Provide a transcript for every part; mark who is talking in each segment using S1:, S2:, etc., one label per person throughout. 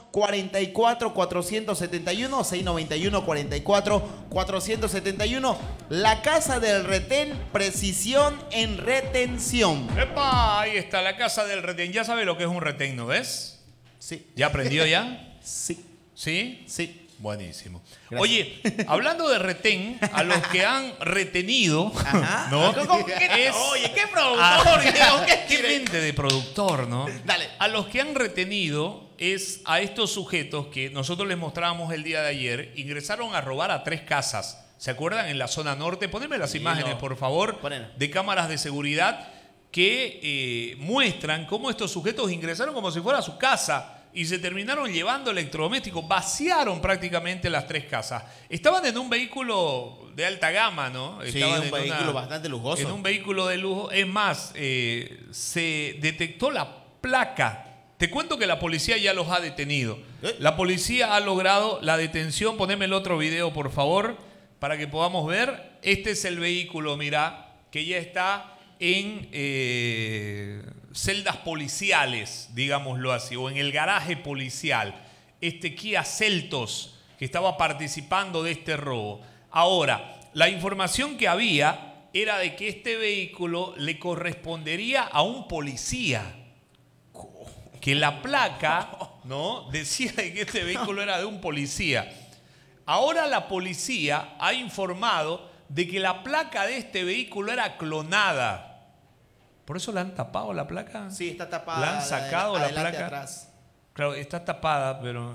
S1: 44 471, 691 44 471. La Casa del Retén, precisión en retención.
S2: ¡Epa! Ahí está, la Casa del Retén. Ya sabe lo que es un retén, ¿no ves?
S1: Sí.
S2: ¿Ya aprendió ya?
S1: Sí.
S2: ¿Sí?
S1: Sí.
S2: Buenísimo.
S1: Gracias.
S2: Oye, hablando de retén, a los que han retenido,
S1: Ajá.
S2: ¿no?
S1: Oye, qué productor, Diego,
S2: qué mente de productor, ¿no?
S1: Dale.
S2: A los que han retenido es a estos sujetos que nosotros les mostrábamos el día de ayer, ingresaron a robar a 3 casas. ¿Se acuerdan? En la zona norte. Poneme las imágenes, por favor, de cámaras de seguridad que muestran cómo estos sujetos ingresaron como si fuera su casa y se terminaron llevando electrodomésticos, vaciaron prácticamente las 3 casas. Estaban en un vehículo de alta gama, ¿no?
S1: Sí,
S2: Estaban
S1: un vehículo bastante lujoso.
S2: En un vehículo de lujo. Es más, se detectó la placa. Te cuento que la policía ya los ha detenido. La policía ha logrado la detención. Poneme el otro video, por favor, para que podamos ver. Este es el vehículo, mira, que ya está en celdas policiales, digámoslo así, o en el garaje policial. Este Kia Seltos que estaba participando de este robo. Ahora, la información que había era de que este vehículo le correspondería a un policía. Que la placa, ¿no?, decía de que este vehículo era de un policía. Ahora la policía ha informado de que la placa de este vehículo era clonada. ¿Por eso la han tapado la placa?
S1: Sí, está tapada.
S2: ¿La han sacado la placa?
S1: Atrás.
S2: Claro, está tapada, pero...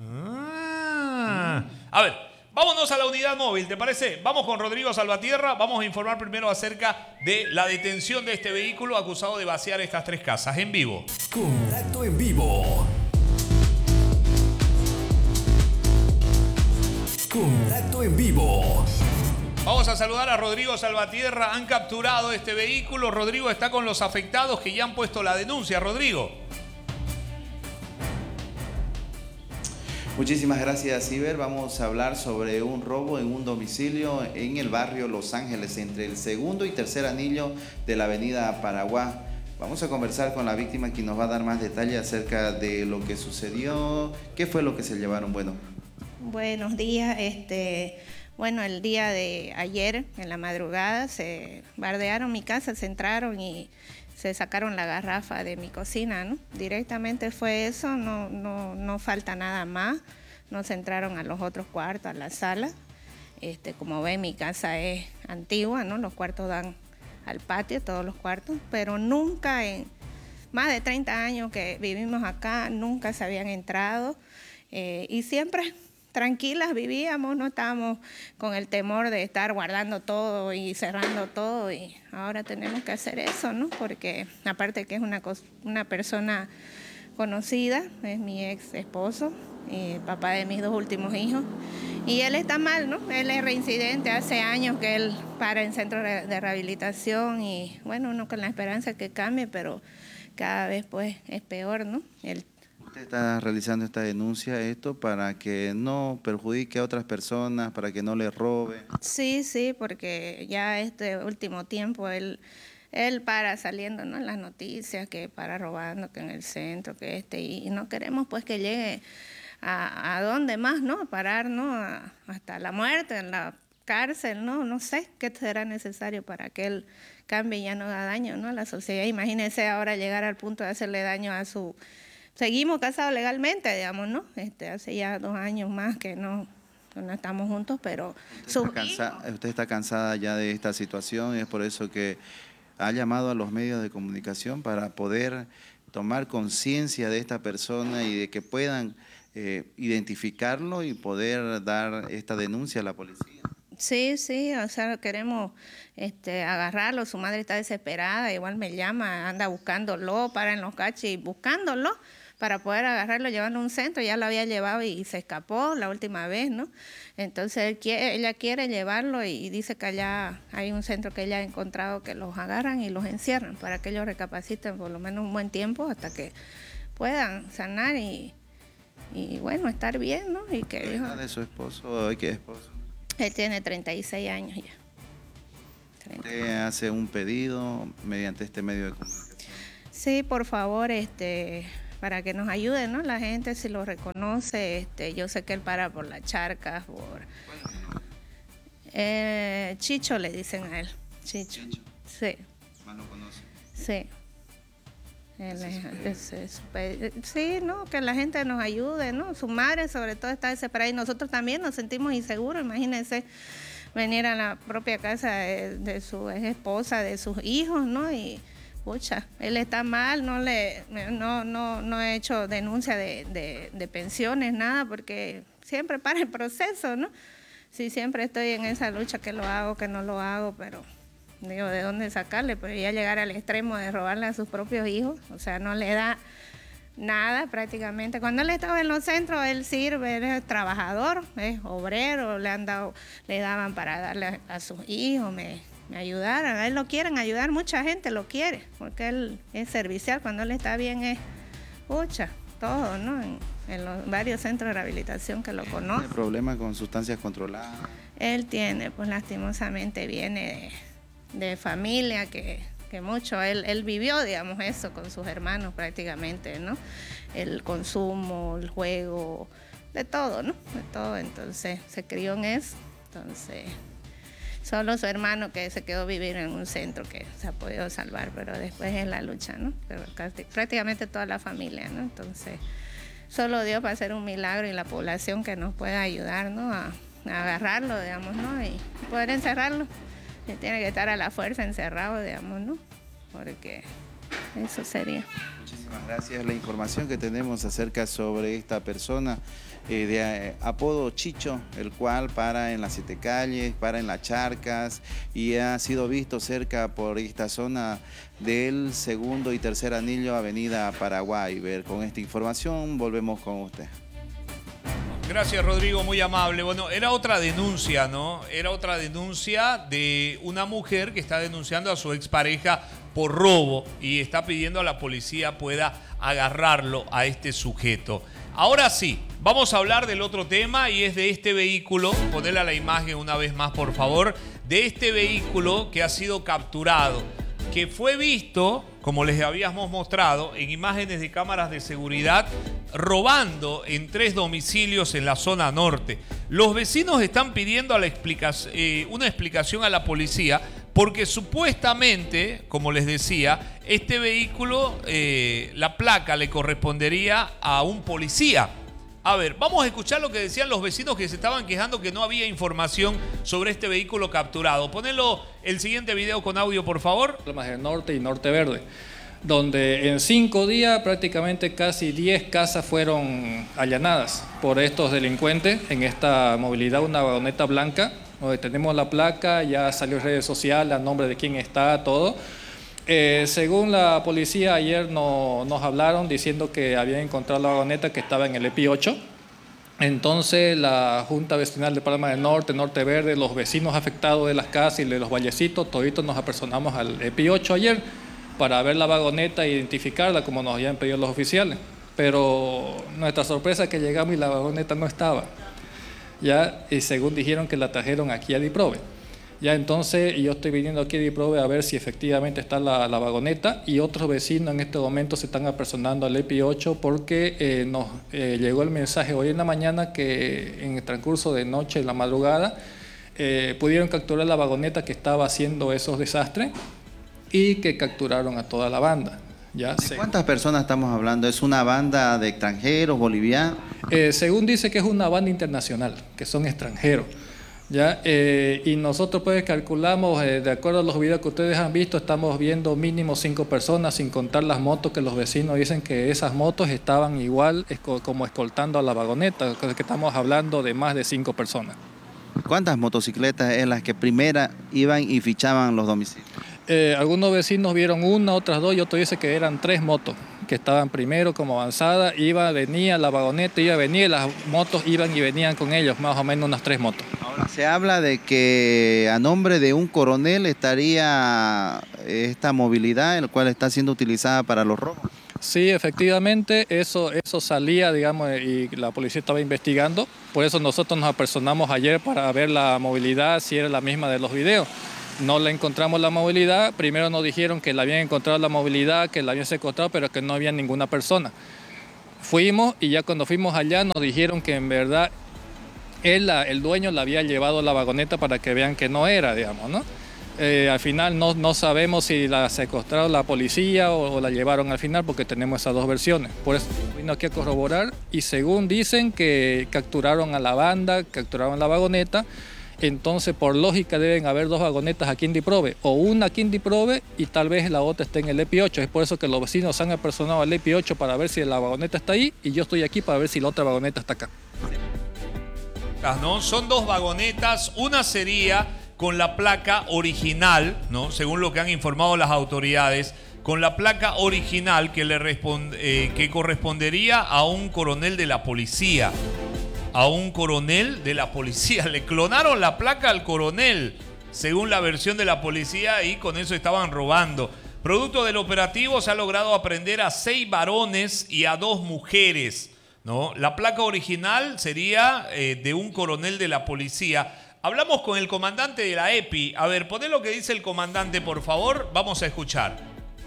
S2: A ver, vámonos a la unidad móvil, ¿te parece? Vamos con Rodrigo Salvatierra. Vamos a informar primero acerca de la detención de este vehículo acusado de vaciar estas 3 casas en vivo.
S3: Contacto en vivo. Contacto en vivo.
S2: Vamos a saludar a Rodrigo Salvatierra. Han capturado este vehículo. Rodrigo está con los afectados que ya han puesto la denuncia. Rodrigo.
S4: Muchísimas gracias, Iber. Vamos a hablar sobre un robo en un domicilio en el barrio Los Ángeles, entre el segundo y tercer anillo de la avenida Paraguay. Vamos a conversar con la víctima, quien nos va a dar más detalles acerca de lo que sucedió. ¿Qué fue lo que se llevaron?
S5: Buenos días. Bueno, el día de ayer, en la madrugada, se bardearon mi casa, se entraron y se sacaron la garrafa de mi cocina, ¿no? Directamente fue eso, no falta nada más. Nos entraron a los otros cuartos, a la sala. Como ven, mi casa es antigua, ¿no? Los cuartos dan al patio, todos los cuartos, pero nunca en más de 30 años que vivimos acá, nunca se habían entrado y siempre tranquilas vivíamos, no estábamos con el temor de estar guardando todo y cerrando todo, y ahora tenemos que hacer eso, ¿no? Porque aparte que es una persona conocida, es mi ex esposo, papá de mis 2 últimos hijos, y él está mal, ¿no? Él es reincidente, hace años que él para en centro de rehabilitación y bueno, uno con la esperanza que cambie, pero cada vez pues es peor, ¿no?
S4: Usted está realizando esta denuncia, esto para que no perjudique a otras personas, para que no le robe.
S5: Sí, porque ya este último tiempo él para saliendo, ¿no?, en las noticias, que para robando, que en el centro, que y no queremos pues que llegue a dónde más, ¿no?, a parar, ¿no?, hasta la muerte, en la cárcel, no sé qué será necesario para que él cambie y ya no haga daño, ¿no?, a la sociedad. Imagínense ahora llegar al punto de hacerle daño a su... Seguimos casados legalmente, digamos, ¿no? Hace ya 2 años más que no estamos juntos, pero...
S4: Usted está cansada ya de esta situación y es por eso que ha llamado a los medios de comunicación para poder tomar conciencia de esta persona y de que puedan identificarlo y poder dar esta denuncia a la policía.
S5: Sí, o sea, queremos agarrarlo. Su madre está desesperada, igual me llama, anda buscándolo, para en los cachis buscándolo para poder agarrarlo, llevarlo a un centro. Ya lo había llevado y se escapó la última vez, ¿no? Entonces ella quiere llevarlo y dice que allá hay un centro que ella ha encontrado que los agarran y los encierran para que ellos recapaciten por lo menos un buen tiempo hasta que puedan sanar y bueno, estar bien, ¿no? Y que
S4: ¿Qué edad de su esposo? ¿Qué esposo?
S5: Él tiene 36 años ya.
S4: ¿Usted hace un pedido mediante este medio de comunicación?
S5: Sí, por favor, para que nos ayuden, ¿no? La gente si lo reconoce, yo sé que él para por las charcas, Chicho le dicen a él, Chicho. Sí.
S4: ¿Más lo conoce?
S5: Sí. Sí, ¿no? Que la gente nos ayude, ¿no? Su madre sobre todo está desesperada y nosotros también nos sentimos inseguros. Imagínense venir a la propia casa de su ex esposa, de sus hijos, ¿no? Y, pucha, él está mal, no he hecho denuncia de pensiones, nada, porque siempre para el proceso, ¿no? Sí, siempre estoy en esa lucha, que lo hago, que no lo hago, pero... digo, ¿de dónde sacarle? Pero ya llegar al extremo de robarle a sus propios hijos, o sea, no le da nada prácticamente. Cuando él estaba en los centros, él sirve, él es trabajador, es obrero, le daban para darle a sus hijos, me ayudaron. A él lo quieren ayudar, mucha gente lo quiere, porque él es servicial, cuando él está bien es, pucha, todo, ¿no? En los varios centros de rehabilitación que lo conocen.
S4: ¿Tiene problemas con sustancias controladas?
S5: Él tiene, pues lastimosamente viene de familia que mucho, él vivió, digamos, eso con sus hermanos prácticamente, ¿no? El consumo, el juego, de todo, ¿no? De todo, entonces se crió en eso, entonces solo su hermano que se quedó a vivir en un centro que se ha podido salvar, pero después es la lucha, ¿no? Pero prácticamente toda la familia, ¿no? Entonces solo Dios va a hacer un milagro y la población que nos pueda ayudar, ¿no? A agarrarlo, digamos, ¿no? Y poder encerrarlo. Y tiene que estar a la fuerza encerrado, digamos, ¿no? Porque eso sería.
S4: Muchísimas gracias. La información que tenemos acerca sobre esta persona de apodo Chicho, el cual para en las 7 calles, para en las charcas y ha sido visto cerca por esta zona del segundo y tercer anillo, Avenida Paraguay. Con esta información volvemos con usted.
S2: Gracias, Rodrigo, muy amable. Bueno, era otra denuncia, ¿no? Era otra denuncia de una mujer que está denunciando a su expareja por robo y está pidiendo a la policía pueda agarrarlo a este sujeto. Ahora sí, vamos a hablar del otro tema y es de este vehículo. Ponele a la imagen una vez más, por favor. De este vehículo que ha sido capturado, que fue visto, como les habíamos mostrado, en imágenes de cámaras de seguridad, robando en 3 domicilios en la zona norte. Los vecinos están pidiendo una explicación a la policía porque supuestamente, como les decía, este vehículo, la placa le correspondería a un policía. A ver, vamos a escuchar lo que decían los vecinos que se estaban quejando que no había información sobre este vehículo capturado. Ponelo el siguiente video con audio, por favor.
S6: Del norte y norte verde, donde en 5 días prácticamente casi 10 casas fueron allanadas por estos delincuentes en esta movilidad, una vagoneta blanca, donde tenemos la placa, ya salió en redes sociales, a nombre de quién está, todo. Según la policía, ayer nos hablaron diciendo que habían encontrado la vagoneta que estaba en el EPI 8. Entonces la Junta Vecinal de Palma del Norte, Norte Verde, los vecinos afectados de las casas y de los vallecitos, toditos nos apersonamos al EPI 8 ayer para ver la vagoneta e identificarla como nos habían pedido los oficiales. Pero nuestra sorpresa es que llegamos y la vagoneta no estaba. Ya, y según dijeron que la trajeron aquí a Diprove. Ya, entonces yo estoy viniendo aquí a Diprove a ver si efectivamente está la vagoneta, y otros vecinos en este momento se están apersonando al EPI 8 porque nos llegó el mensaje hoy en la mañana que en el transcurso de noche, en la madrugada, pudieron capturar la vagoneta que estaba haciendo esos desastres y que capturaron a toda la banda. ¿Ya?
S4: ¿De cuántas personas estamos hablando? ¿Es una banda de extranjeros, bolivianos?
S6: Según dice que es una banda internacional, que son extranjeros. ¿Ya? Y nosotros pues calculamos, de acuerdo a los videos que ustedes han visto, estamos viendo mínimo 5 personas, sin contar las motos, que los vecinos dicen que esas motos estaban igual como escoltando a la vagoneta, que estamos hablando de más de 5 personas.
S4: ¿Cuántas motocicletas en las que primera iban y fichaban los domicilios?
S6: Algunos vecinos vieron una, otras 2 y otros dicen que eran 3 motos que estaban primero como avanzada, venía la vagoneta, venía, las motos iban y venían con ellos, más o menos unas 3 motos.
S4: Ahora se habla de que a nombre de un coronel estaría esta movilidad, el cual está siendo utilizada para los robos.
S6: Sí, efectivamente, eso salía, digamos, y la policía estaba investigando, por eso nosotros nos apersonamos ayer para ver la movilidad, si era la misma de los videos. No le encontramos la movilidad. Primero nos dijeron que la habían encontrado la movilidad, que la habían secuestrado, pero que no había ninguna persona. Fuimos y ya cuando fuimos allá nos dijeron que en verdad el dueño la había llevado a la vagoneta para que vean que no era, digamos, ¿no? Al final no sabemos si la secuestraron la policía o la llevaron al final porque tenemos esas dos versiones. Por eso vino aquí a corroborar y según dicen que capturaron a la banda, capturaron la vagoneta. Entonces, por lógica, deben haber dos vagonetas aquí en Diprove, o una aquí en Diprove y tal vez la otra esté en el EPI 8. Es por eso que los vecinos han apersonado al EPI 8 para ver si la vagoneta está ahí y yo estoy aquí para ver si la otra vagoneta está acá.
S2: ¿No? Son dos vagonetas, una sería con la placa original, ¿no? Según lo que han informado las autoridades, con la placa original que correspondería a un coronel de la policía. A un coronel de la policía. Le clonaron la placa al coronel, según la versión de la policía, y con eso estaban robando. Producto del operativo se ha logrado aprender a 6 varones y a 2 mujeres, ¿no? La placa original sería de un coronel de la policía. Hablamos con el comandante de la EPI. A ver, poné lo que dice el comandante, por favor. Vamos a escuchar.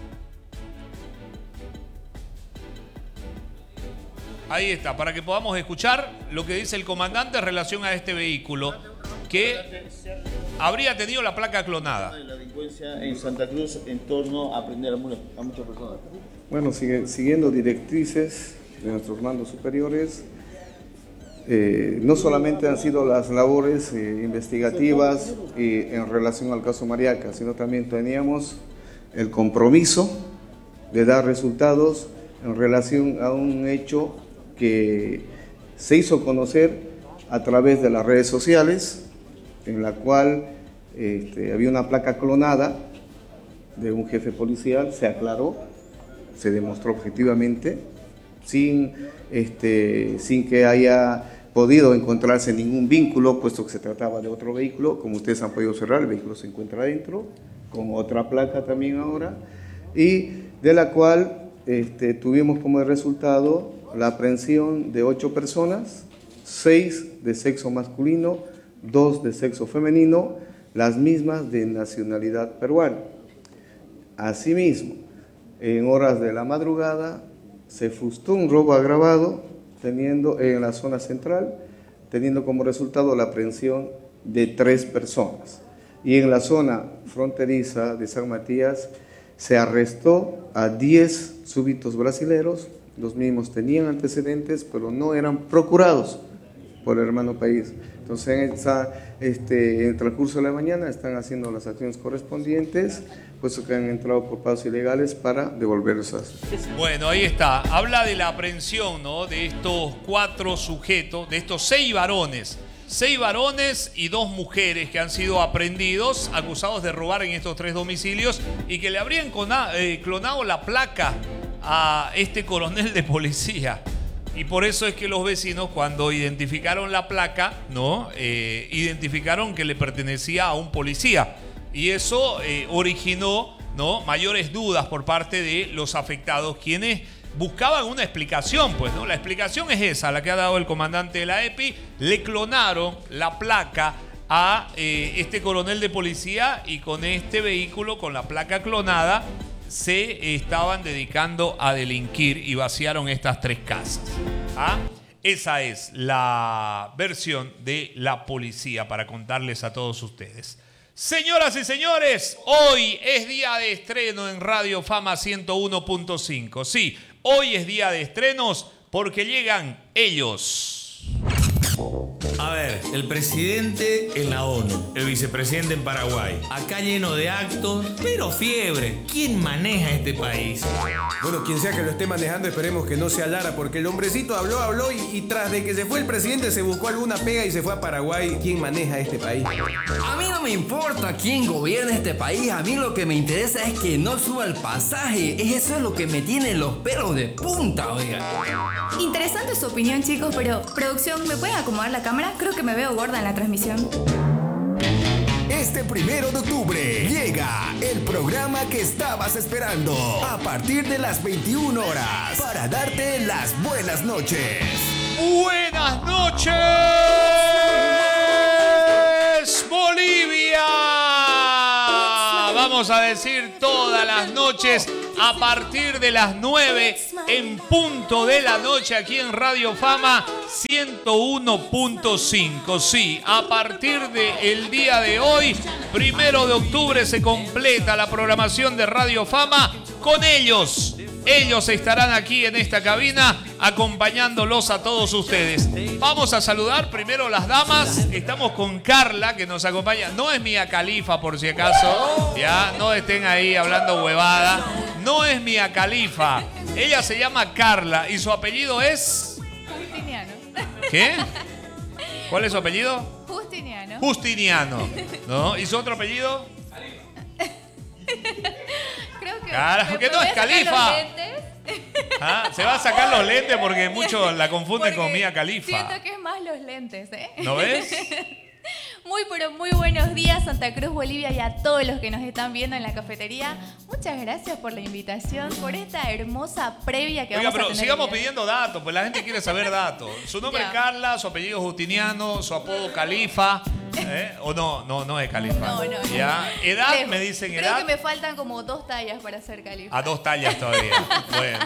S2: Ahí está, para que podamos escuchar lo que dice el comandante en relación a este vehículo que habría tenido la placa clonada.
S7: La delincuencia en Santa Cruz en torno a aprender a muchas personas.
S8: Bueno, siguiendo directrices de nuestros mandos superiores, no solamente han sido las labores investigativas en relación al caso Mariaca, sino también teníamos el compromiso de dar resultados en relación a un hecho que se hizo conocer a través de las redes sociales, en la cual había una placa clonada de un jefe policial, se aclaró, se demostró objetivamente, sin que haya podido encontrarse ningún vínculo, puesto que se trataba de otro vehículo. Como ustedes han podido observar, el vehículo se encuentra adentro, con otra placa también ahora, y de la cual tuvimos como resultado la aprehensión de 8 personas, 6 de sexo masculino, 2 de sexo femenino, las mismas de nacionalidad peruana. Asimismo, en horas de la madrugada se frustró un robo agravado en la zona central, teniendo como resultado la aprehensión de 3 personas. Y en la zona fronteriza de San Matías se arrestó a 10 súbditos brasileros. Los mismos tenían antecedentes, pero no eran procurados por el hermano país. Entonces, en el transcurso de la mañana están haciendo las acciones correspondientes, puesto que han entrado por pasos ilegales para devolverlos a...
S2: Bueno, ahí está. Habla de la aprehensión, ¿no?, de estos 4 sujetos, de estos 6 varones. 6 varones y 2 mujeres que han sido aprehendidos, acusados de robar en estos 3 domicilios y que le habrían clonado la placa a este coronel de policía. Y por eso es que los vecinos, cuando identificaron la placa, ¿no?, identificaron que le pertenecía a un policía. Y eso originó, ¿no?, mayores dudas por parte de los afectados, quienes buscaban una explicación, pues, ¿no? La explicación es esa, la que ha dado el comandante de la EPI. Le clonaron la placa a este coronel de policía y con este vehículo, con la placa clonada, se estaban dedicando a delinquir y vaciaron estas 3 casas. ¿Ah? Esa es la versión de la policía para contarles a todos ustedes. Señoras y señores, hoy es día de estreno en Radio Fama 101.5. Sí, hoy es día de estrenos porque llegan ellos.
S9: A ver, el presidente en la ONU, el vicepresidente en Paraguay. Acá lleno de actos, pero fiebre. ¿Quién maneja este país?
S10: Bueno, quien sea que lo esté manejando, esperemos que no sea Lara, porque el hombrecito habló y tras de que se fue el presidente se buscó alguna pega y se fue a Paraguay. ¿Quién maneja este país?
S11: A mí no me importa quién gobierna este país, a mí lo que me interesa es que no suba el pasaje. Eso es lo que me tiene los pelos de punta, oiga.
S12: Interesante su opinión, chicos, pero producción, ¿me pueden acomodar la cámara? Creo que me veo gorda en la transmisión.
S3: Este 1 de octubre llega el programa que estabas esperando a partir de las 21 horas para darte las buenas noches.
S2: ¡Buenas noches, Bolivia! Vamos a decir todas las noches a partir de las 9 en punto de la noche aquí en Radio Fama 101.5. Sí, a partir del día de hoy, 1 de octubre, se completa la programación de Radio Fama con ellos. Ellos estarán aquí en esta cabina acompañándolos a todos ustedes. Vamos a saludar primero las damas. Estamos con Carla, que nos acompaña. No es Mia Khalifa, por si acaso. Ya, no estén ahí hablando huevada. No es Mia Khalifa. Ella se llama Carla y su apellido es...
S12: Justiniano.
S2: ¿Qué? ¿Cuál es su apellido?
S12: Justiniano.
S2: Justiniano. ¿No? ¿Y su otro apellido?
S12: Creo que...
S2: Carajo, que no es Khalifa. ¿Ah? Se va a sacar los lentes porque muchos la confunden con Mia Khalifa.
S12: Siento que es más los lentes, ¿eh?
S2: ¿No ves?
S12: Muy, pero muy buenos días, Santa Cruz, Bolivia, y a todos los que nos están viendo en la cafetería. Muchas gracias por la invitación, por esta hermosa previa que
S2: Oiga,
S12: vamos a tener.
S2: pero sigamos pidiendo datos, pues la gente quiere saber datos. Su nombre es Carla, su apellido es Justiniano, su apodo Khalifa. ¿O no es Khalifa?
S12: No.
S2: ¿Ya? ¿Edad?
S12: Lejos.
S2: Me dicen
S12: Creo
S2: edad.
S12: que me faltan como 2 tallas para ser Khalifa.
S2: A 2 tallas todavía. Bueno.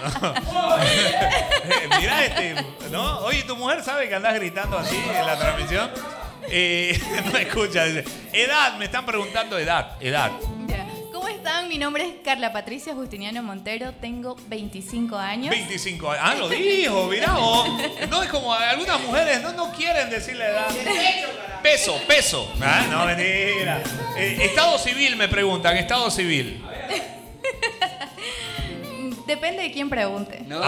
S2: Mirá ¿no? Oye, ¿tu mujer sabe que andás gritando así en la transmisión? No escucha. Dice, edad, me están preguntando edad.
S12: Ya. ¿Cómo están? Mi nombre es Carla Patricia Justiniano Montero, tengo 25 años.
S2: 25 años. Ah, lo dijo, mirá vos. No es como algunas mujeres no quieren decirle edad. Peso. Ah, no, mentira. Estado civil me preguntan, estado civil.
S12: Depende de quién pregunte.
S2: No.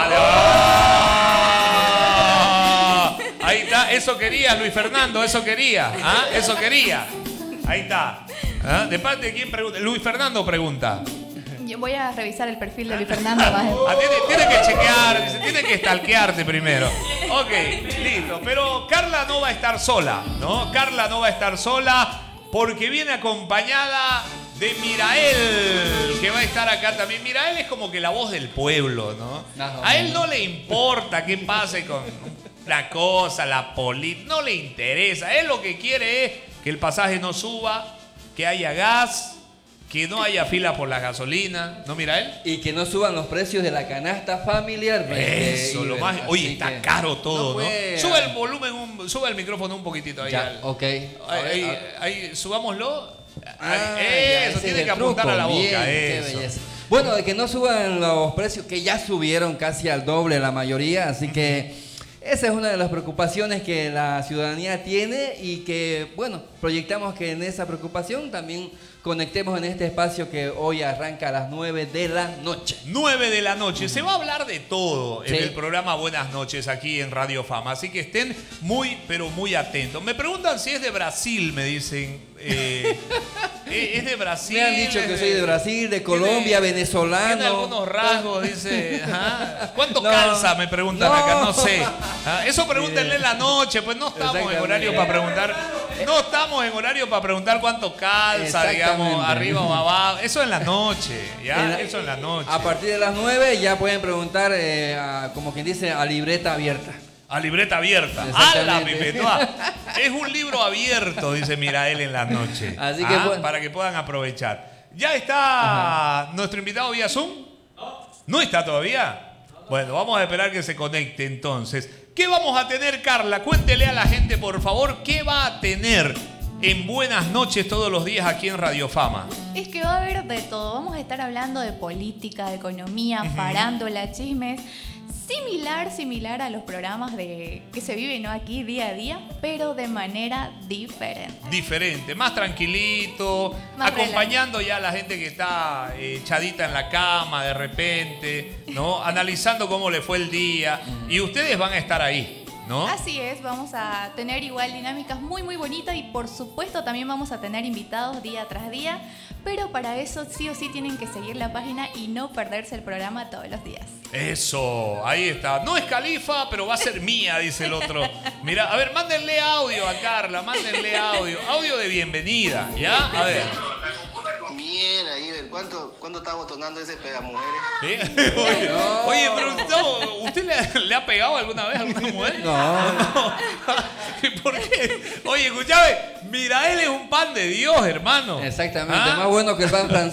S2: Ahí está, eso quería Luis Fernando, eso quería. ¿Ah? Eso quería. Ahí está. ¿Ah? ¿De parte de quién pregunta? Luis Fernando pregunta.
S12: Yo voy a revisar el perfil de Luis Fernando.
S2: Tiene que chequear, tiene que stalkearte primero. Ok, listo. Pero Carla no va a estar sola, ¿no? Carla no va a estar sola porque viene acompañada de Mirael, que va a estar acá también. Mirael es como que la voz del pueblo, ¿no? A él no le importa qué pase con la cosa, la política, no le interesa. Él lo que quiere es que el pasaje no suba, que haya gas, que no haya fila por la gasolina, ¿no, Mirael?
S11: Y que no suban los precios de la canasta familiar.
S2: Eso, lo más... Oye, está caro todo, ¿no? Sube el volumen, sube el micrófono un poquitito ahí.
S11: Ya, ok.
S2: Ahí, subámoslo.
S11: Eso
S2: tiene que apuntar a la boca.
S11: Bien, qué belleza. Bueno, de que no suban los precios, que ya subieron casi al doble la mayoría, así que esa es una de las preocupaciones que la ciudadanía tiene y que, bueno, proyectamos que en esa preocupación también conectemos en este espacio que hoy arranca a las 9 de la noche.
S2: 9 de la noche. Se va a hablar de todo en el programa Buenas Noches aquí en Radio Fama. Así que estén muy, pero muy atentos. Me preguntan si es de Brasil, me dicen. Es de Brasil.
S11: Me han dicho que soy de Brasil, de Colombia, venezolano.
S2: Tiene algunos rasgos, dice. ¿Cuánto calza? Me preguntan acá, no sé. Eso pregúntenle en la noche, pues no estamos en horario para preguntar. No estamos en horario para preguntar cuánto calza, digamos, arriba o abajo. Eso en la noche, ¿ya? Eso en la noche.
S11: A partir de las 9 ya pueden preguntar, como quien dice, a libreta abierta.
S2: A libreta abierta. ¡Hala, pipetoa! Es un libro abierto, dice Mirael en la noche.
S11: Así que bueno,
S2: para que puedan aprovechar. ¿Ya está nuestro invitado vía Zoom? ¿No está todavía? Bueno, vamos a esperar que se conecte entonces. ¿Qué vamos a tener, Carla? Cuéntele a la gente, por favor, ¿qué va a tener en Buenas Noches todos los días aquí en Radio Fama?
S12: Es que va a haber de todo. Vamos a estar hablando de política, de economía, farándula, chismes. Similar a los programas que se viven, ¿no?, aquí día a día, pero de manera diferente.
S2: Más tranquilito,
S12: más
S2: acompañando ya a la gente que está echadita en la cama de repente, ¿no? Analizando cómo le fue el día. Y ustedes van a estar ahí, ¿no?
S12: Así es, vamos a tener igual dinámicas muy bonitas y por supuesto también vamos a tener invitados día tras día, pero para eso sí o sí tienen que seguir la página y no perderse el programa todos los días.
S2: Eso, ahí está. No es Khalifa, pero va a ser mía, dice el otro. Mira, a ver, mándenle audio a Carla, mándenle audio. Audio de bienvenida, ¿ya? A ver.
S13: Bien, ahí, ¿cuánto está botonando ese pegamujeres?
S2: ¿Sí? Oye, pero ¿usted le ha pegado alguna vez a alguna mujer?
S11: No.
S2: ¿Por qué? Oye, escúchame, Mirael es un pan de Dios, hermano.
S11: Exactamente, más bueno que el pan francés.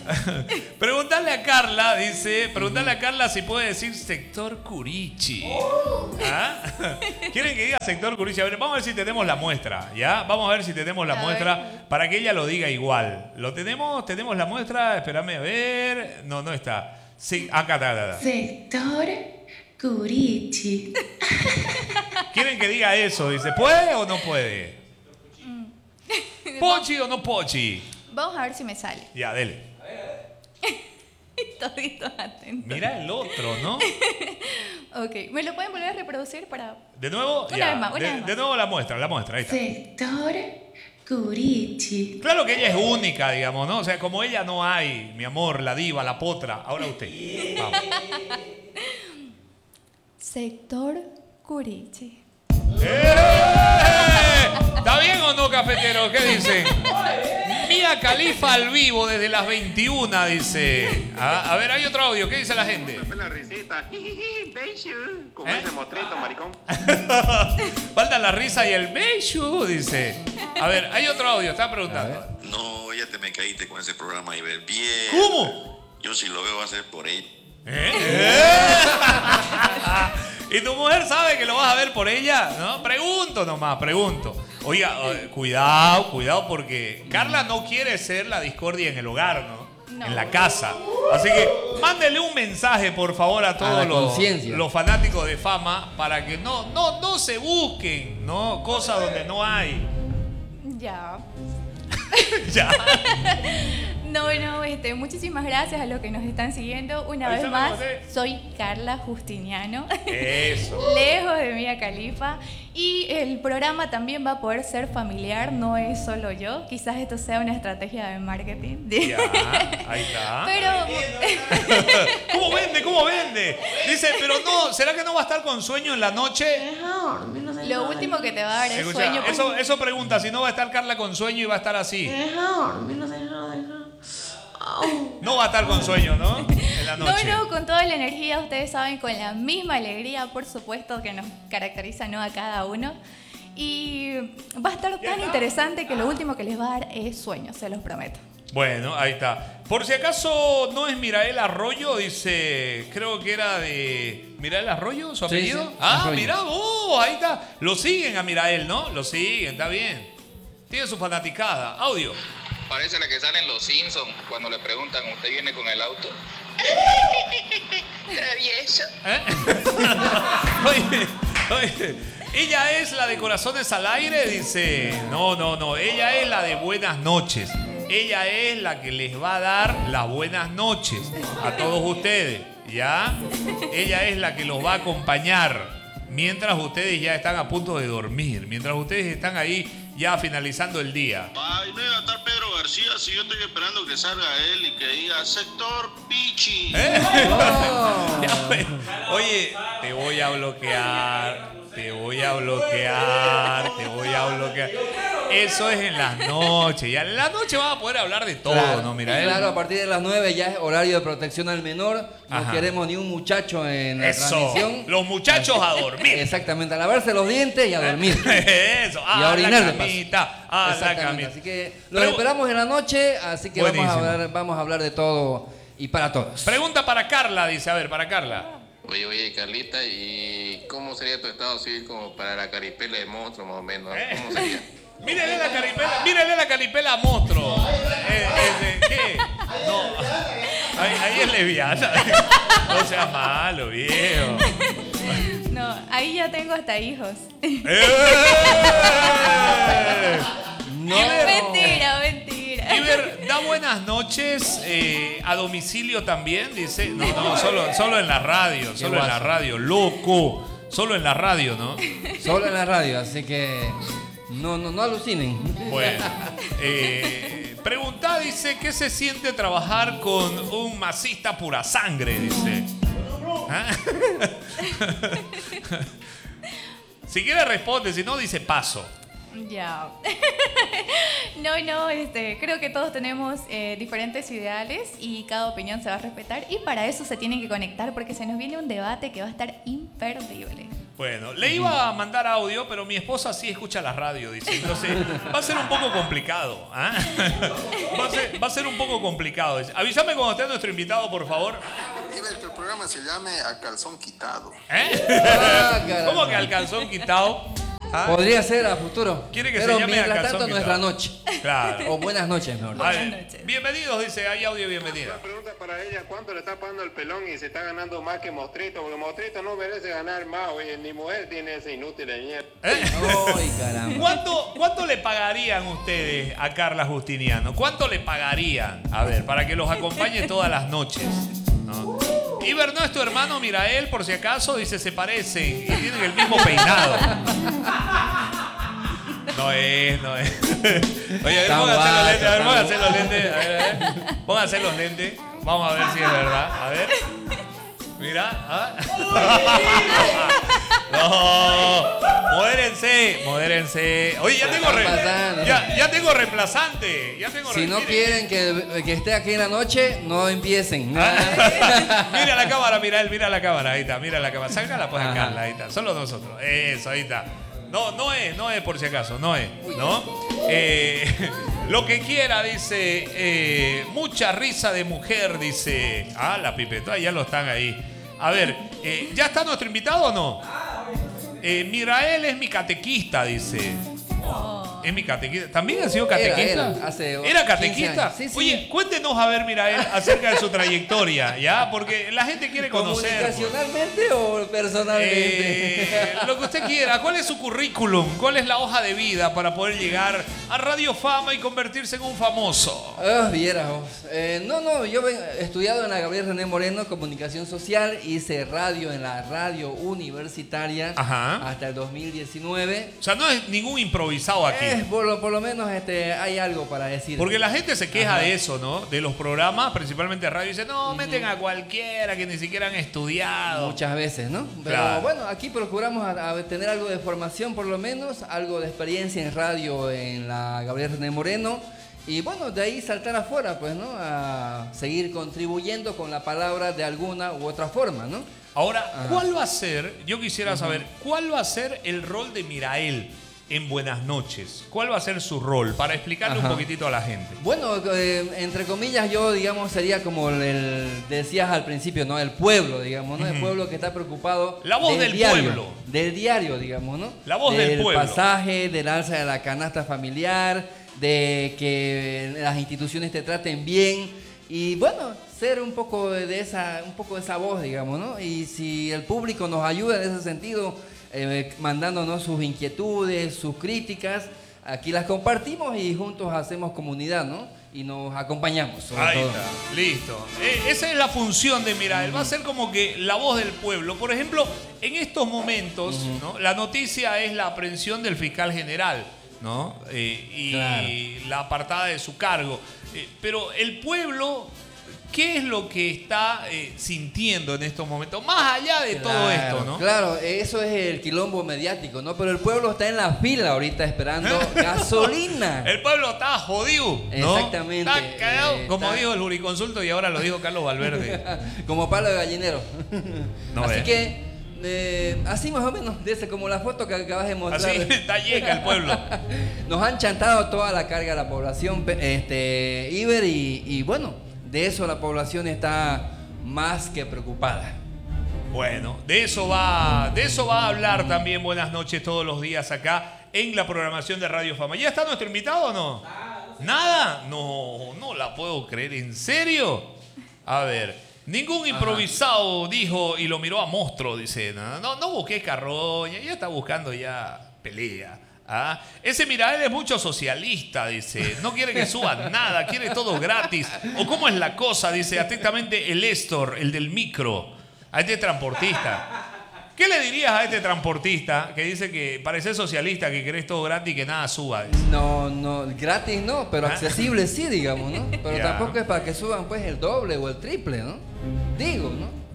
S2: Preguntarle a Carla, dice, preguntarle a Carla si puede decir sector Curichi. ¿Ah? ¿Quieren que diga sector Curichi? A ver, vamos a ver si tenemos la muestra, ¿ya? Vamos a ver si tenemos la muestra para que ella lo diga igual. ¿Lo tenemos? ¿Tenemos la muestra? Espérame a ver. No, no está. Sí, acá está.
S14: Sector Curichi.
S2: ¿Quieren que diga eso? Dice, ¿puede o no puede? ¿Pochi o no pochi?
S12: Vamos a ver si me sale.
S2: Ya, dele.
S12: Toditos atentos.
S2: Mira el otro, ¿no?
S12: Ok, ¿me lo pueden volver a reproducir para...?
S2: ¿De nuevo?
S12: Una
S2: Ya.
S12: vez más, una vez más.
S2: De nuevo la muestra, ahí está.
S14: Sector Curichi.
S2: Claro que ella es única, digamos, ¿no? O sea, como ella no hay, mi amor, la diva, la potra. Ahora usted. Vamos.
S12: Sector Curichi.
S2: ¿Está bien o no, cafetero? ¿Qué dicen? Mía Khalifa al vivo desde las 21, dice. A ver, hay otro audio. ¿Qué dice la gente?
S15: La risita. Como ese mostrito, maricón.
S2: Falta la risa y el beso, dice. A ver, hay otro audio. Está preguntando.
S16: No, ya te me caíste con ese programa y ver bien.
S2: ¿Cómo?
S16: Yo si lo veo va a ser por ella.
S2: ¿Y tu mujer sabe que lo vas a ver por ella? ¿No? Pregunto nomás, pregunto. Oiga, cuidado porque Carla no quiere ser la discordia en el hogar, ¿no? En la casa. Así que mándele un mensaje, por favor, a todos los fanáticos de Fama para que no se busquen, ¿no? Cosas donde no hay.
S12: Ya.
S2: Ya.
S12: No, muchísimas gracias a los que nos están siguiendo. Una vez más, soy Carla Justiniano.
S2: Eso.
S12: Lejos de Mía Khalifa. Y el programa también va a poder ser familiar, no es solo yo. Quizás esto sea una estrategia de marketing.
S2: Ya, ahí está.
S12: Pero...
S2: ¿Cómo vende? Dice, pero no, ¿será que no va a estar con sueño en la noche?
S12: Lo último que te va a dar es sueño.
S2: Eso pregunta, si no va a estar Carla con sueño y va a estar así. No va a estar con sueño, ¿no? En la noche.
S12: No, con toda la energía, ustedes saben, con la misma alegría, por supuesto, que nos caracteriza, ¿no?, a cada uno. Y va a estar tan interesante que lo último que les va a dar es sueño, se los prometo.
S2: Bueno, ahí está. Por si acaso no es Mirael Arroyo, dice, creo que era de Mirael Arroyo, su apellido.
S11: Sí,
S2: Arroyo. Mirá vos, ahí está. Lo siguen a Mirael, ¿no? Lo siguen, está bien. Tiene su fanaticada. Audio.
S17: Parece la que sale en Los Simpsons cuando le preguntan, ¿usted viene con el auto?
S14: Travieso.
S2: Oye, ella es la de Corazones al Aire, dice. No, ella es la de Buenas Noches. Ella es la que les va a dar las buenas noches a todos ustedes, ¿ya? Ella es la que los va a acompañar mientras ustedes ya están a punto de dormir, mientras ustedes están ahí ya finalizando el día.
S16: Ay, no iba a estar Pedro García si yo estoy esperando que salga él y que diga sector Pichi.
S2: Oye, te voy a bloquear. Eso es en las noches. Ya en la noche vas a poder hablar de todo,
S11: claro,
S2: ¿no? Mira,
S11: claro, a partir de las 9 ya es horario de protección al menor. No queremos ni un muchacho en la transmisión.
S2: Los muchachos a dormir.
S11: Exactamente, a lavarse los dientes y a dormir.
S2: Eso,
S11: y a orinar de paso.
S2: Exactamente.
S11: Así que los esperamos en la noche, así que vamos a hablar de todo y para todos.
S2: Pregunta para Carla, dice, a ver, para Carla.
S17: Oye, Carlita, ¿y cómo sería tu estado civil como para la caripela de monstruo, más o menos? ¿Cómo sería?
S2: Mírale la caripela a monstruo. ¿Qué? No, ahí es lesbiana. No seas malo, viejo.
S12: No, ahí ya tengo hasta hijos.
S2: No.
S12: Mentira.
S2: Iber, da buenas noches a domicilio también, dice. No, solo en la radio, loco. Solo en la radio, ¿no?
S11: Solo en la radio, así que no alucinen.
S2: Bueno, pregunta, dice, ¿qué se siente trabajar con un masista pura sangre? Dice. ¿Ah? Si quiere responde, si no dice paso.
S12: Ya. No, creo que todos tenemos diferentes ideales y cada opinión se va a respetar y para eso se tienen que conectar porque se nos viene un debate que va a estar imperdible.
S2: Bueno, le iba a mandar audio, pero mi esposa sí escucha la radio, dice. Entonces, va a ser un poco complicado. ¿Ah? Va a ser un poco complicado. Dice. Avísame cuando esté nuestro invitado, por favor.
S13: Dime que el programa se llame A Calzón Quitado.
S2: ¿Cómo que al calzón quitado?
S11: ¿Ah? Podría ser a futuro.
S2: Quiere que
S11: pero
S2: se llame
S11: mientras
S2: a calzón
S11: tanto,
S2: quitado.
S11: nuestra noche.
S2: Claro.
S11: O buenas noches, mejor.
S2: Buenas noches. Bienvenidos, dice. Hay audio, bienvenida.
S15: Una pregunta para ella. ¿Cuánto le está pagando el pelón y se está ganando más que Mostrito? Porque Mostrito no merece ganar más. Oye, ni mujer tiene ese inútil de mierda.
S11: Ay, caramba.
S2: ¿Cuánto le pagarían ustedes a Carla Justiniano? ¿Cuánto le pagarían? A ver, para que los acompañe todas las noches. ¿No? Iber no es tu hermano Mirael, por si acaso, dice, se parecen y tienen el mismo peinado. No es. Oye, a ver, pónganse los lentes, pónganse los lentes. Vamos a ver si es verdad. A ver. Mira. ¿Ah? No. Modérense. Oye, ya tengo reemplazante.
S11: Si no quieren que esté aquí en la noche, no empiecen.
S2: Mira la cámara, mira la cámara. Ahí está, mira la cámara. Sácala pues a Carla, ahí está. Solo nosotros. Eso, ahí está. No es por si acaso, no es, ¿no? Lo que quiera, dice, mucha risa de mujer, dice. Ah, la pipeta, ya lo están ahí. A ver, ¿ya está nuestro invitado o no? Mirael es mi catequista, dice. Es mi catequista. ¿También ha sido catequista? ¿Era catequista?
S11: Sí.
S2: Oye, cuéntenos a ver, Mirael, acerca de su trayectoria, ¿ya? Porque la gente quiere conocer.
S11: ¿Comunicacionalmente o personalmente?
S2: Lo que usted quiera. ¿Cuál es su currículum? ¿Cuál es la hoja de vida para poder llegar a Radio Fama y convertirse en un famoso?
S11: Vieras vos. Yo he estudiado en la Gabriel René Moreno, Comunicación Social. Hice radio en la radio universitaria hasta el 2019.
S2: O sea, no es ningún improvisado aquí.
S11: Por lo menos hay algo para decir.
S2: Porque la gente se queja de eso, ¿no? De los programas, principalmente de radio. Dice, no, meten a cualquiera que ni siquiera han estudiado.
S11: Muchas veces, ¿no? Pero
S2: claro.
S11: Bueno, aquí procuramos tener algo de formación, por lo menos, algo de experiencia en radio en la Gabriel René Moreno. Y bueno, de ahí saltar afuera, pues, ¿no? A seguir contribuyendo con la palabra de alguna u otra forma, ¿no?
S2: Ahora, ¿cuál va a ser, yo quisiera saber, cuál va a ser el rol de Mirael en Buenas Noches? ¿Cuál va a ser su rol? Para explicarle un poquitito a la gente.
S11: Bueno, entre comillas, yo, digamos, sería como decías al principio, ¿no? El pueblo, digamos, ¿no? El pueblo que está preocupado.
S2: La voz del pueblo.
S11: Del diario, digamos, ¿no?
S2: La voz del pueblo.
S11: Del pasaje, del alza de la canasta familiar, de que las instituciones te traten bien. Y bueno, ser un poco de esa voz, digamos, ¿no? Y si el público nos ayuda en ese sentido, mandándonos sus inquietudes, sus críticas, aquí las compartimos y juntos hacemos comunidad, ¿no? Y nos acompañamos.
S2: Ahí está, listo. Esa es la función de Mirael. Va a ser como que la voz del pueblo. Por ejemplo, en estos momentos, ¿no? La noticia es la aprehensión del fiscal general, ¿no? Y la apartada de su cargo. Pero el pueblo, ¿qué es lo que está sintiendo en estos momentos? Más allá de todo esto, ¿no?
S11: Claro, eso es el quilombo mediático, ¿no? Pero el pueblo está en la fila ahorita esperando gasolina.
S2: El pueblo está jodido, ¿no?
S11: Exactamente.
S2: Está cagado, como dijo el Juriconsulto y ahora lo dijo Carlos Valverde.
S11: Como palo de gallinero.
S2: No
S11: así
S2: ve.
S11: que, así más o menos, como la foto que acabas de mostrar.
S2: Así está llega el pueblo.
S11: Nos han chantado toda la carga de la población, Iber, y bueno, de eso la población está más que preocupada.
S2: Bueno, de eso va a hablar también Buenas Noches todos los días acá en la programación de Radio Fama. ¿Ya está nuestro invitado o no? ¿Nada? No la puedo creer. ¿En serio? A ver, ningún improvisado dijo y lo miró a monstruo, dice. No busqué carroña, ya está buscando ya pelea. ¿Ah? Ese Mirael es mucho socialista, dice. No quiere que suban nada, quiere todo gratis. ¿O cómo es la cosa? Dice atentamente el Estor, el del micro, a este transportista. ¿Qué le dirías a este transportista que dice que parece socialista, que querés todo gratis y que nada suba? Dice.
S11: No, gratis no, pero accesible sí, digamos, ¿no? Pero tampoco es para que suban pues el doble o el triple, ¿no? Digo, ¿no?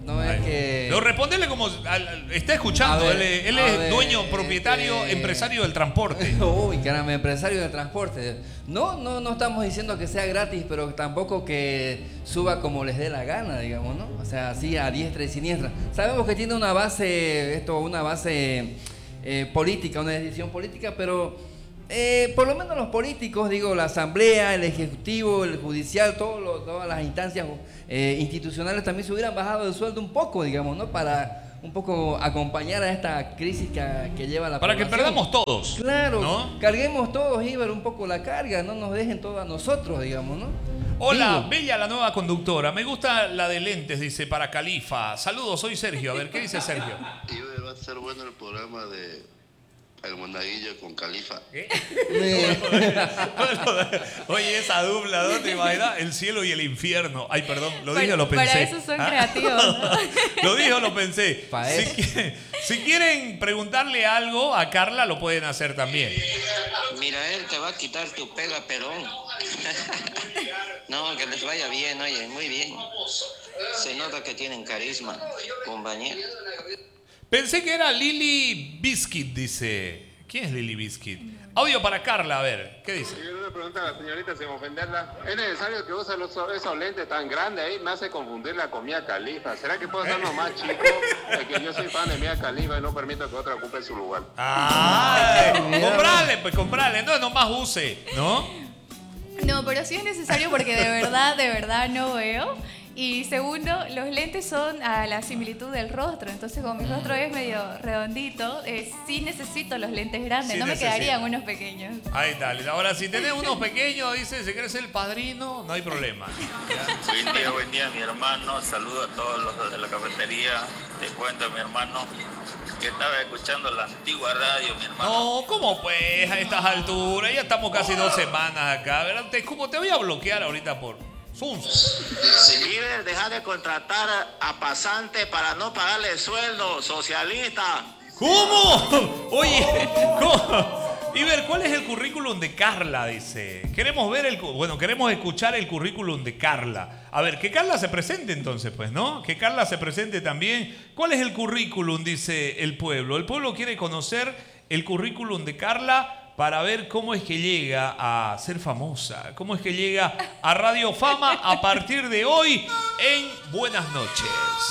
S11: No es que...
S2: No, respondele como... Está escuchando,
S11: Ver,
S2: él es dueño, propietario, empresario del transporte.
S11: Uy, caramba, empresario del transporte. No estamos diciendo que sea gratis, pero tampoco que suba como les dé la gana, digamos, ¿no? O sea, así a diestra y siniestra. Sabemos que tiene una base, política, una decisión política, pero... por lo menos los políticos, digo, la asamblea, el ejecutivo, el judicial, todas las instancias institucionales también se hubieran bajado de sueldo un poco, digamos, ¿no? Para un poco acompañar a esta crisis que lleva la
S2: Para
S11: población.
S2: que perdamos todos.
S11: Claro,
S2: ¿no?
S11: Carguemos todos, Iber, un poco la carga, no nos dejen todo a nosotros, digamos, ¿no?
S2: Hola,
S11: Digo.
S2: bella la nueva conductora. Me gusta la de lentes, dice, para Califa. Saludos, soy Sergio. A ver, ¿qué dice Sergio?
S13: Va a ser bueno el programa de El Monaguillo con Califa.
S2: Oye, esa dupla, ¿no? ¿Te imaginas? El cielo y el infierno. Ay, perdón, lo dije o lo pensé.
S12: Para eso son creativos, ¿no?
S2: Lo dije o lo pensé. Si quieren preguntarle algo a Carla, lo pueden hacer también.
S18: Mira, él te va a quitar tu pega, Perón. No, que les vaya bien, oye, muy bien. Se nota que tienen carisma, compañero.
S2: Pensé que era Lily Biscuit, dice. ¿Quién es Lily Biscuit? Audio para Carla, a ver, ¿qué dice?
S15: Yo una pregunta a la señorita sin ofenderla. ¿Es necesario que use esos lentes tan grandes ahí? Me hace confundirla con Mia Khalifa. ¿Será que puedo hacerlo más chico? Es que yo soy fan de Mia Khalifa y no permito que otra ocupe su lugar.
S2: Comprale, no nomás use, ¿no?
S12: No, pero sí es necesario porque de verdad no veo. Y segundo, los lentes son a la similitud del rostro. Entonces, como mi rostro es medio redondito, sí necesito los lentes grandes.
S2: Sí,
S12: no me quedarían unos pequeños.
S2: Ahí está. Ahora, si tenés unos pequeños, dice, si querés ser el padrino, no hay problema.
S17: Buen día, mi hermano. Saludo a todos los de la cafetería. Te cuento, mi hermano, que estaba escuchando la antigua radio, mi hermano.
S2: No, ¿cómo pues a estas alturas? Ya estamos casi 2 semanas acá. ¿Verdad? Te voy a bloquear ahorita por...
S18: Iber, deja de contratar a pasantes para no pagarle sueldo, socialista.
S2: ¿Cómo? Oye, ¿cómo? Iber, ¿cuál es el currículum de Carla? Dice. Queremos escuchar el currículum de Carla. A ver, que Carla se presente entonces, pues, ¿no? Que Carla se presente también. ¿Cuál es el currículum? Dice el pueblo. El pueblo quiere conocer el currículum de Carla para ver cómo es que llega a ser famosa, cómo es que llega a Radio Fama a partir de hoy en Buenas Noches.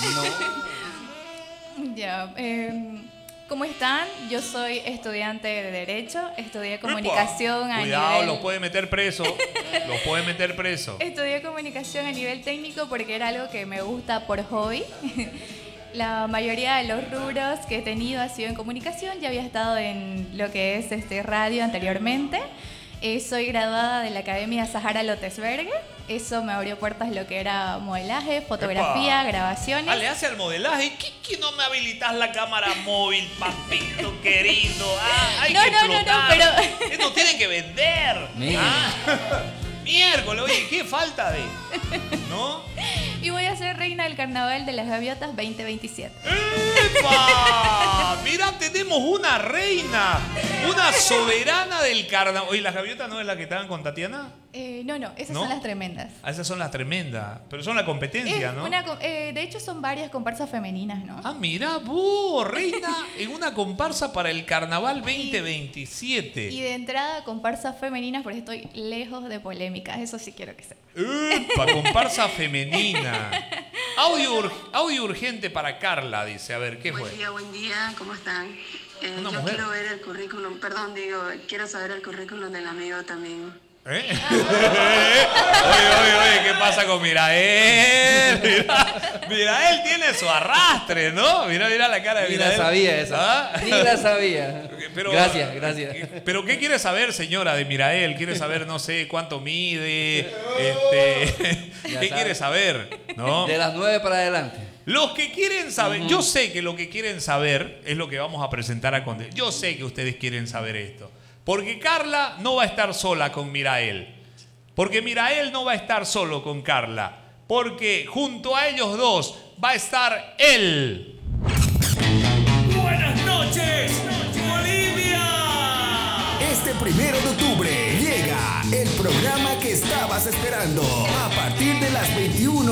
S12: Ya, ¿cómo están? Yo soy estudiante de Derecho, estudié Comunicación a nivel...
S2: Cuidado, los puede meter preso,
S12: Estudié Comunicación a nivel técnico porque era algo que me gusta por hobby. La mayoría de los rubros que he tenido ha sido en comunicación. Ya había estado en lo que es radio anteriormente. Soy graduada de la Academia Sahara Lotesberger. Eso me abrió puertas lo que era modelaje, fotografía, grabaciones.
S2: Le hace al modelaje. ¿Qué no me habilitas la cámara móvil, papito querido? Hay que explotar.
S12: Pero...
S2: Esto tienen que vender. Miércoles, oye, qué falta de... ¿No?
S12: Y voy a ser reina del Carnaval de las Gaviotas 2027.
S2: ¡Epa! Mira, tenemos una reina, una soberana del carnaval. Oye, ¿las Gaviotas no es la que estaban con Tatiana?
S12: No, esas son las tremendas.
S2: Esas son las tremendas, pero son la competencia, ¿no?
S12: De hecho, son varias comparsas femeninas, ¿no?
S2: Mira, vos, reina en una comparsa para el Carnaval 2027.
S12: Y de entrada, comparsas femeninas, porque estoy lejos de polémicas. Eso sí quiero que sepa.
S2: ¡Epa! Comparsa femenina. Audio urgente para Carla, dice. A ver, ¿qué fue?
S19: Buen día, ¿cómo están? Yo
S2: mujer.
S19: quiero ver el currículum, quiero saber el currículum del amigo también.
S2: Oye, ¿qué pasa con Mirael? Mirael tiene su arrastre, ¿no? Mira la cara de Mirael.
S11: Ni la sabía esa. Ni la sabía.
S2: Pero,
S11: gracias.
S2: Pero ¿qué quiere saber, señora, de Mirael? ¿Quiere saber, no sé, cuánto mide? ¿Qué quiere saber? ¿No?
S11: De las 9 para adelante.
S2: Los que quieren saber, yo sé que lo que quieren saber es lo que vamos a presentar a continuación. Yo sé que ustedes quieren saber esto. Porque Carla no va a estar sola con Mirael. Porque Mirael no va a estar solo con Carla. Porque junto a ellos dos va a estar él.
S3: ¡Buenas noches, Bolivia! Este 1 de octubre llega el programa que estabas esperando. A partir de las 21